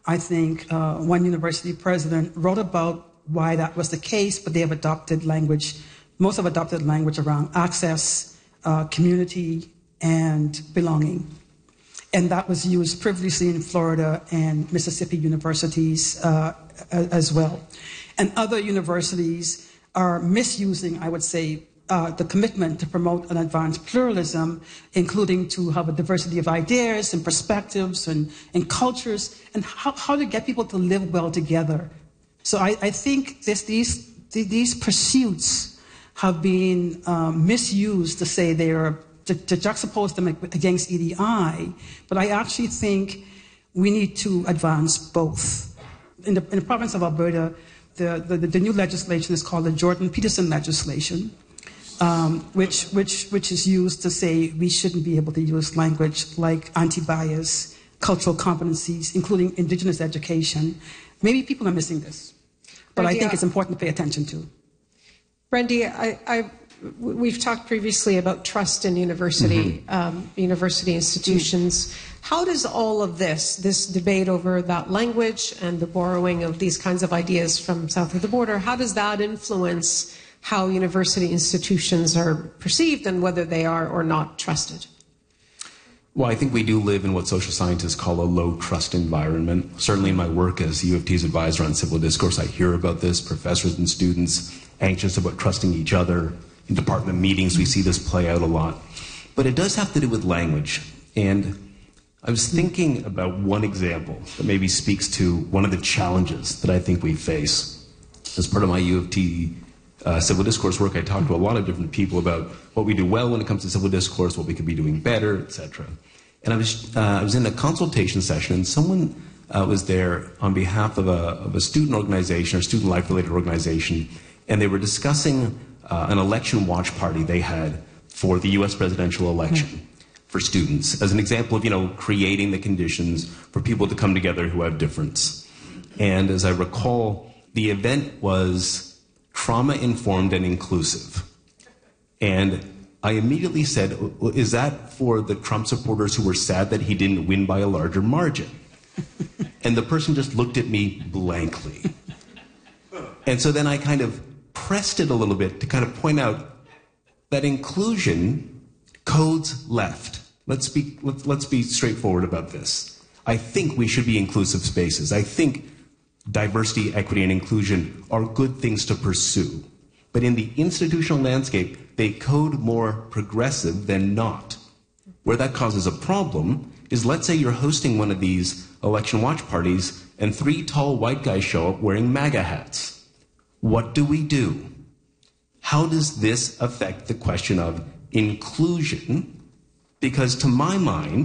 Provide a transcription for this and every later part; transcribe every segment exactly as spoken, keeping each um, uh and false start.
I think uh, one university president wrote about why that was the case, but they have adopted language, most have adopted language around access, uh, community, and belonging. And that was used previously in Florida and Mississippi universities uh, as well. And other universities are misusing, I would say, uh, the commitment to promote and advance pluralism, including to have a diversity of ideas and perspectives and, and cultures, and how, how to get people to live well together. So I, I think this, these, these pursuits have been um, misused to say they are To, to juxtapose them against E D I, but I actually think we need to advance both. In the, in the province of Alberta, the, the, the new legislation is called the Jordan-Peterson legislation, um, which, which, which is used to say we shouldn't be able to use language like anti-bias, cultural competencies, including Indigenous education. Maybe people are missing this, but Brendy, I think it's important to pay attention to. Brendy, I, I we've talked previously about trust in university, mm-hmm. um, university institutions. How does all of this, this debate over that language and the borrowing of these kinds of ideas from south of the border, how does that influence how university institutions are perceived and whether they are or not trusted? Well, I think we do live in what social scientists call a low-trust environment. Certainly in my work as U of T's advisor on civil discourse, I hear about this, professors and students anxious about trusting each other. In department meetings, we see this play out a lot. But it does have to do with language. And I was thinking about one example that maybe speaks to one of the challenges that I think we face. As part of my U of T uh, civil discourse work, I talked to a lot of different people about what we do well when it comes to civil discourse, what we could be doing better, et cetera. And I was, uh, I was in a consultation session, and someone uh, was there on behalf of a, of a student organization or student life-related organization, and they were discussing Uh, an election watch party they had for the U S presidential election mm-hmm. for students, as an example of, you know, creating the conditions for people to come together who have difference. And as I recall, the event was trauma-informed and inclusive. And I immediately said, is that for the Trump supporters who were sad that he didn't win by a larger margin? And the person just looked at me blankly. And so then I kind of pressed it a little bit to kind of point out that inclusion codes left. Let's be, let's, let's be straightforward about this. I think we should be inclusive spaces. I think diversity, equity, and inclusion are good things to pursue. But in the institutional landscape, they code more progressive than not. Where that causes a problem is, let's say you're hosting one of these election watch parties and three tall white guys show up wearing MAGA hats. What do we do? How does this affect the question of inclusion? Because to my mind,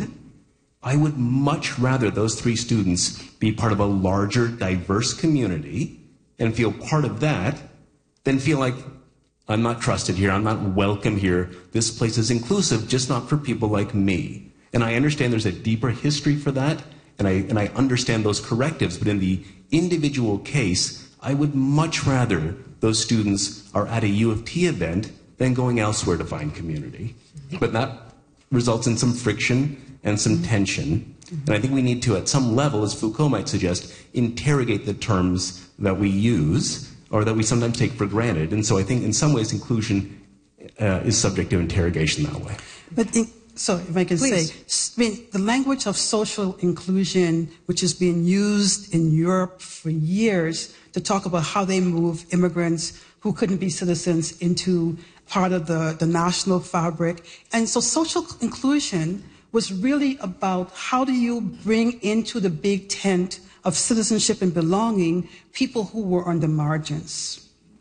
I would much rather those three students be part of a larger, diverse community and feel part of that than feel like I'm not trusted here, I'm not welcome here, this place is inclusive, just not for people like me. And I understand there's a deeper history for that, and I, and I understand those correctives, but in the individual case, I would much rather those students are at a U of T event than going elsewhere to find community. But that results in some friction and some tension. And I think we need to, at some level, as Foucault might suggest, interrogate the terms that we use or that we sometimes take for granted. And so I think in some ways inclusion uh, is subject to interrogation that way. But in, so if I can Please. say, I mean, the language of social inclusion, which has been used in Europe for years to talk about how they move immigrants who couldn't be citizens into part of the, the national fabric. And so social inclusion was really about how do you bring into the big tent of citizenship and belonging people who were on the margins.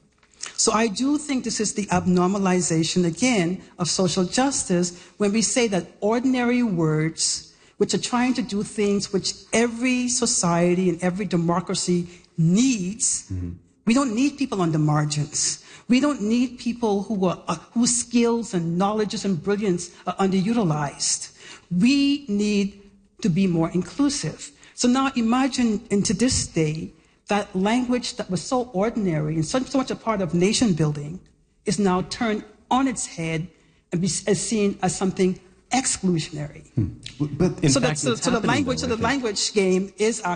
So I do think this is the abnormalization, again, of social justice when we say that ordinary words, which are trying to do things which every society and every democracy needs, mm-hmm. we don't need people on the margins. We don't need people who are, uh, whose skills and knowledges and brilliance are underutilized. We need to be more inclusive. So now imagine into this day, that language that was so ordinary and so, so much a part of nation building is now turned on its head and be, is seen as something exclusionary. Hmm. But in so, fact, that, so, so the language, though, so the language game is